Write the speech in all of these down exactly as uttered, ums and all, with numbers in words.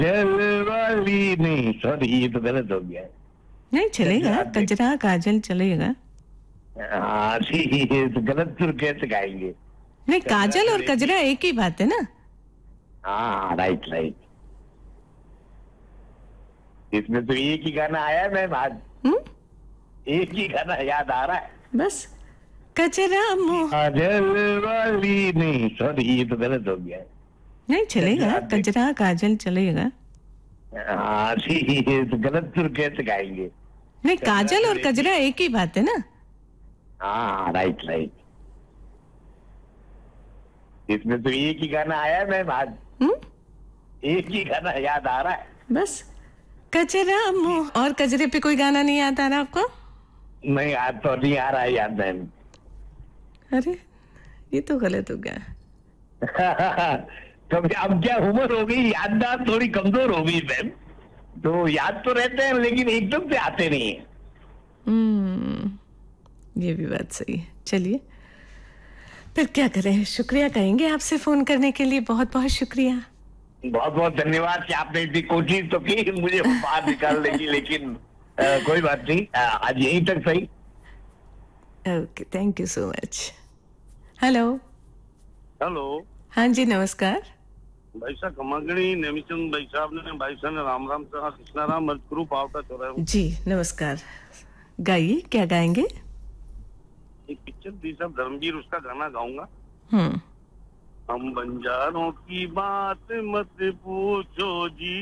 काजल वाली नहीं, सॉरी ये तो गलत हो गया। नहीं चलेगा, कजरा काजल चलेगा। हाँ ठीक है, तो गलत सुर कैसे गाएंगे? नहीं, काजल और कजरा एक ही बात है ना। हाँ राइट राइट। इसमें तो एक ही गाना आया है मैम आज। हुँ? एक ही गाना याद आ रहा है बस। कजरा मोह काजल वाली नहीं, सॉरी ये तो गलत हो गया। नहीं चलेगा, कजरा काजल चलेगा। हाँ ठीक है, तो गलत सुर कैसे गाएंगे? नहीं, काजल और कजरा एक ही बात है ना। हाँ राइट राइट। इसमें तो एक ही गाना आया है मैम आज। हुँ? एक ही गाना याद आ रहा है बस। कजरा मोह और कजरे पे कोई गाना नहीं याद आ रहा आपको? नहीं, आज तो नहीं आ रहा है याद मैम। अरे ये तो गलत हो गया। तो अब क्या उम्र हो गई, याददाश्त थोड़ी कमजोर हो गई मैम। तो याद तो रहते हैं लेकिन एकदम से आते नहीं है। हम्म, ये भी बात सही है। चलिए फिर क्या करें, शुक्रिया कहेंगे आपसे फोन करने के लिए। बहुत बहुत शुक्रिया। बहुत बहुत धन्यवाद कि आपने इतनी कोशिश तो की मुझे बाहर निकालने की, लेकिन आ, कोई बात नहीं, आ, आज यहीं तक सही। Okay, thank you so much. Hello. Hello. हाँ जी नमस्कार। भाई साहब खमागणी नेमिचंद भाई साहब ने भाई साहब ने राम राम कहा, कृष्णा राम मजकरू पावटा चौराहे। जी नमस्कार, गाइए क्या गाएंगे? एक पिक्चर दी साहब धर्मवीर, उसका गाना गाऊंगा। हम्म। हम बंजारों की बात मत पूछो जी,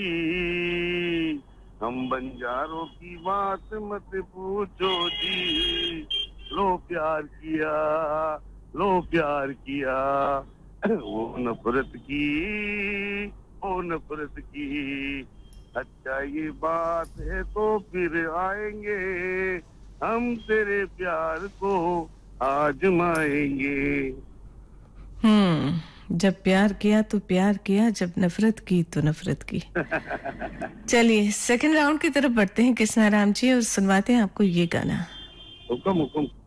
हम बंजारों की बात मत पूछो जी, लो प्यार किया लो प्यार किया, वो नफरत की वो नफरत की, अच्छा ये बात है तो फिर आएंगे हम तेरे प्यार को आजमाएंगे। हम्म, जब प्यार किया तो प्यार किया, जब नफरत की तो नफरत की। चलिए सेकंड राउंड की तरफ बढ़ते हैं कृष्णा राम जी, और सुनवाते हैं आपको ये गाना। हुक्म हुक्म।